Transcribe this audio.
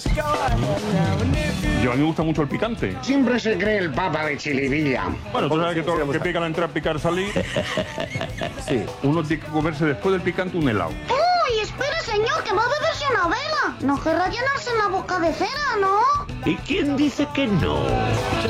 Yo a mí me gusta mucho el picante. Siempre se cree el papa de Chilivilla. Bueno, tú sabes que todo lo que pica al entrar, picar salir. Sí, uno tiene que comerse después del picante un helado. ¡Uy, espere, señor, que va a beberse una vela! No querrá llenarse la boca de cera, ¿no? ¿Y quién dice que no?